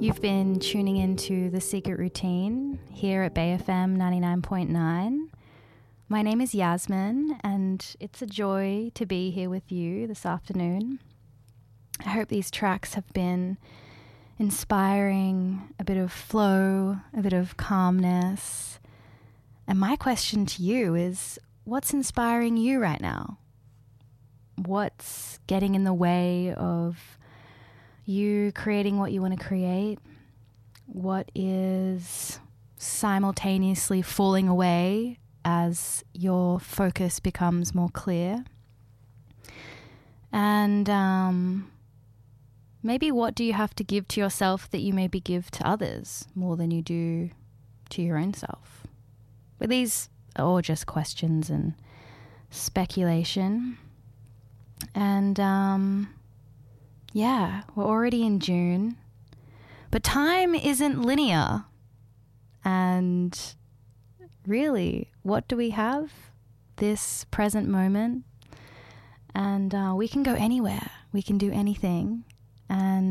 You've been tuning into The Secret Routine here at Bay FM 99.9. My name is Yasmin, and it's a joy to be here with you this afternoon. I hope these tracks have been inspiring, a bit of flow, a bit of calmness. And my question to you is, what's inspiring you right now? What's getting in the way of you creating what you want to create? What is simultaneously falling away as your focus becomes more clear? And maybe what do you have to give to yourself that you maybe give to others more than you do to your own self? But these are all just questions and speculation. And yeah, we're already in June, but time isn't linear. And really, what do we have? This present moment. And we can go anywhere. We can do anything. And